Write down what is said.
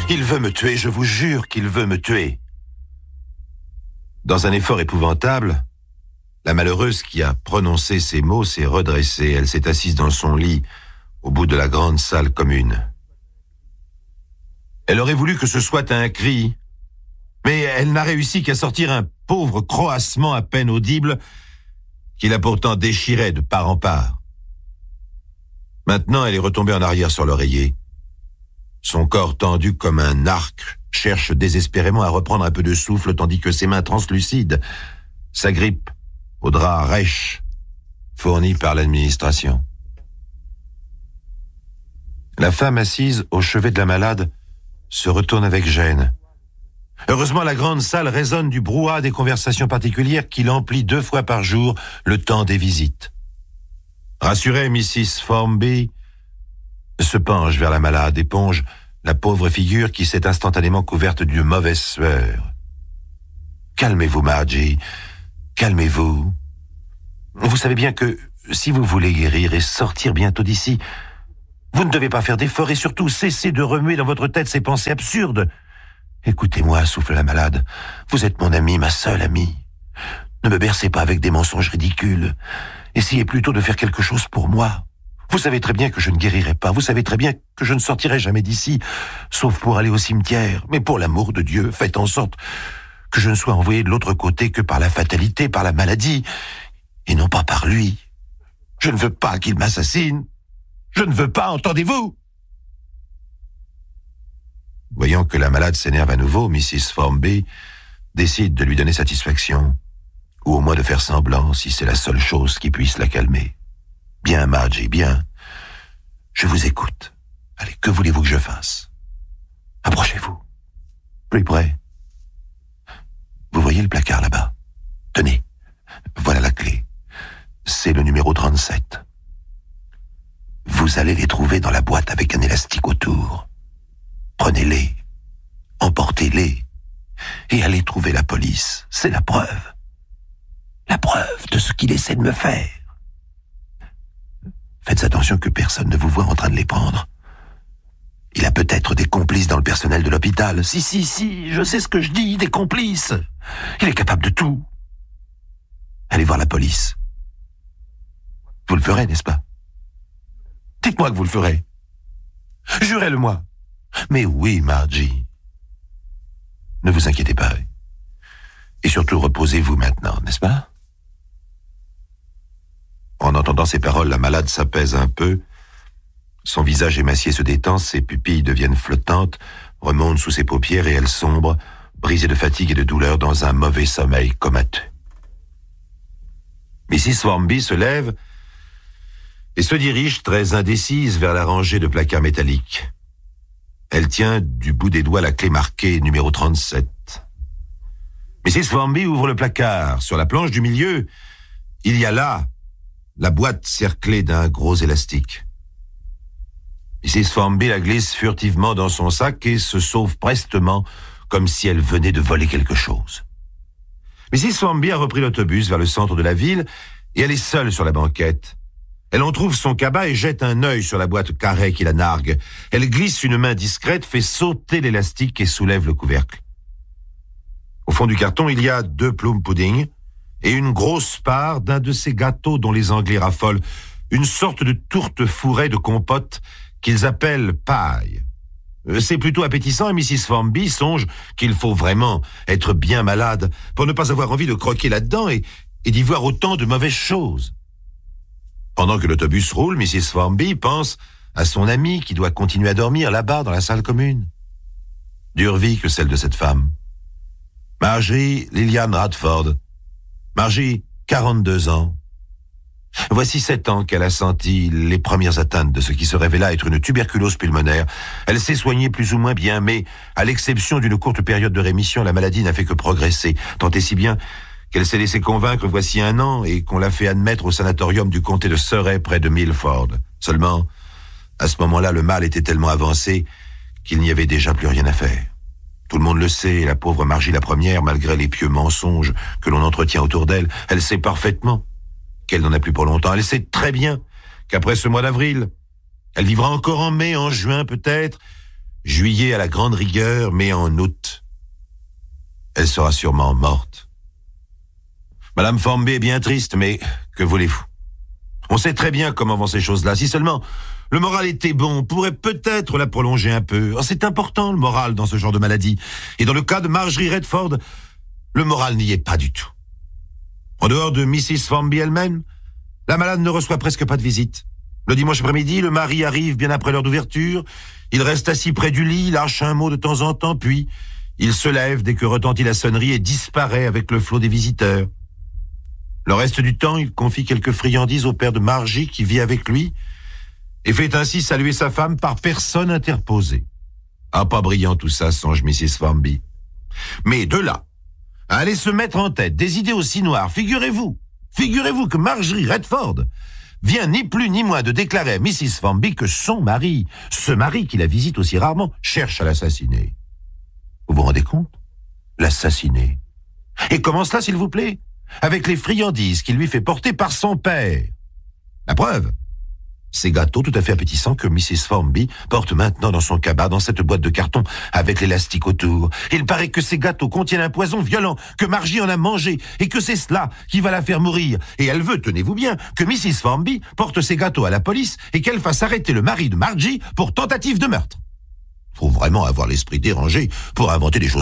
Il veut me tuer, je vous jure qu'il veut me tuer. » Dans un effort épouvantable, la malheureuse qui a prononcé ces mots s'est redressée. Elle s'est assise dans son lit, au bout de la grande salle commune. Elle aurait voulu que ce soit un cri, mais elle n'a réussi qu'à sortir un pauvre croassement à peine audible qui la pourtant déchirait de part en part. Maintenant, elle est retombée en arrière sur l'oreiller. Son corps tendu comme un arc cherche désespérément à reprendre un peu de souffle tandis que ses mains translucides s'agrippent au drap rêche fourni par l'administration. La femme assise au chevet de la malade se retourne avec gêne. Heureusement, la grande salle résonne du brouhaha des conversations particulières qui l'emplit 2 fois par jour le temps des visites. Rassurée, Mrs. Formby se penche vers la malade, éponge la pauvre figure qui s'est instantanément couverte d'une mauvaise sueur. « Calmez-vous, Margie, calmez-vous. Vous savez bien que si vous voulez guérir et sortir bientôt d'ici, vous ne devez pas faire d'efforts et surtout cesser de remuer dans votre tête ces pensées absurdes. Écoutez-moi, souffle la malade. Vous êtes mon amie, ma seule amie. Ne me bercez pas avec des mensonges ridicules. Essayez plutôt de faire quelque chose pour moi. Vous savez très bien que je ne guérirai pas. Vous savez très bien que je ne sortirai jamais d'ici, sauf pour aller au cimetière. Mais pour l'amour de Dieu, faites en sorte que je ne sois envoyé de l'autre côté que par la fatalité, par la maladie, et non pas par lui. Je ne veux pas qu'il m'assassine. Je ne veux pas, entendez-vous ? Voyant que la malade s'énerve à nouveau, Mrs. Formby décide de lui donner satisfaction, ou au moins de faire semblant, si c'est la seule chose qui puisse la calmer. « Bien, Margie, bien. Je vous écoute. Allez, que voulez-vous que je fasse ? Approchez-vous. Plus près. Vous voyez le placard là-bas ? Tenez, voilà la clé. C'est le numéro 37. Vous allez les trouver dans la boîte avec un élastique autour. Prenez-les, emportez-les, et allez trouver la police. C'est la preuve. La preuve de ce qu'il essaie de me faire. Faites attention que personne ne vous voie en train de les prendre. Il a peut-être des complices dans le personnel de l'hôpital. Si, je sais ce que je dis, des complices. Il est capable de tout. Allez voir la police. Vous le ferez, n'est-ce pas ? Dites-moi que vous le ferez. Jurez-le-moi. Mais oui, Margie. Ne vous inquiétez pas. Et surtout, reposez-vous maintenant, n'est-ce pas ? En entendant ces paroles, la malade s'apaise un peu. Son visage émacié se détend, ses pupilles deviennent flottantes, remontent sous ses paupières et elle sombre, brisée de fatigue et de douleur, dans un mauvais sommeil comateux. Mrs. Formby se lève et se dirige très indécise vers la rangée de placards métalliques. Elle tient du bout des doigts la clé marquée numéro 37. Mrs. Formby ouvre le placard. Sur la planche du milieu, il y a là la boîte cerclée d'un gros élastique. Mrs. Formby la glisse furtivement dans son sac et se sauve prestement comme si elle venait de voler quelque chose. Mrs. Formby a repris l'autobus vers le centre de la ville et elle est seule sur la banquette. Elle en trouve son cabas et jette un œil sur la boîte carrée qui la nargue. Elle glisse une main discrète, fait sauter l'élastique et soulève le couvercle. Au fond du carton, il y a 2 plum pudding et une grosse part d'un de ces gâteaux dont les Anglais raffolent, une sorte de tourte fourrée de compote qu'ils appellent paille. C'est plutôt appétissant et Mrs. Formby songe qu'il faut vraiment être bien malade pour ne pas avoir envie de croquer là-dedans et d'y voir autant de mauvaises choses. Pendant que l'autobus roule, Mrs. Formby pense à son amie qui doit continuer à dormir là-bas dans la salle commune. Dure vie que celle de cette femme. Margie Lillian Radford. Margie, 42 ans. Voici 7 ans qu'elle a senti les premières atteintes de ce qui se révéla être une tuberculose pulmonaire. Elle s'est soignée plus ou moins bien, mais à l'exception d'une courte période de rémission, la maladie n'a fait que progresser, tant et si bien qu'elle s'est laissée convaincre voici 1 an et qu'on l'a fait admettre au sanatorium du comté de Surrey près de Milford. Seulement, à ce moment-là, le mal était tellement avancé qu'il n'y avait déjà plus rien à faire. Tout le monde le sait, et la pauvre Margie la première, malgré les pieux mensonges que l'on entretient autour d'elle, elle sait parfaitement qu'elle n'en a plus pour longtemps. Elle sait très bien qu'après ce mois d'avril, elle vivra encore en mai, en juin peut-être, Juillet à la grande rigueur, mais en août, elle sera sûrement morte. Madame Formby est bien triste, mais que voulez-vous? On sait très bien comment vont ces choses-là. Si seulement le moral était bon, on pourrait peut-être la prolonger un peu. Oh, c'est important, le moral, dans ce genre de maladie. Et dans le cas de Marjorie Redford, le moral n'y est pas du tout. En dehors de Mrs. Formby elle-même, la malade ne reçoit presque pas de visite. Le dimanche après-midi, le mari arrive bien après l'heure d'ouverture. Il reste assis près du lit, lâche un mot de temps en temps, puis il se lève dès que retentit la sonnerie et disparaît avec le flot des visiteurs. Le reste du temps, il confie quelques friandises au père de Margie qui vit avec lui et fait ainsi saluer sa femme par personne interposée. Ah, pas brillant tout ça, songe Mrs. Formby. Mais de là à aller se mettre en tête des idées aussi noires, figurez-vous que Marjorie Redford vient ni plus ni moins de déclarer à Mrs. Formby que son mari, ce mari qui la visite aussi rarement, cherche à l'assassiner. Vous vous rendez compte? L'assassiner. Et comment cela, s'il vous plaît? Avec les friandises qu'il lui fait porter par son père. La preuve, ces gâteaux tout à fait appétissants que Mrs. Formby porte maintenant dans son cabas, dans cette boîte de carton avec l'élastique autour. Il paraît que ces gâteaux contiennent un poison violent, que Margie en a mangé, et que c'est cela qui va la faire mourir. Et elle veut, tenez-vous bien, que Mrs. Formby porte ces gâteaux à la police et qu'elle fasse arrêter le mari de Margie pour tentative de meurtre. Faut vraiment avoir l'esprit dérangé pour inventer des choses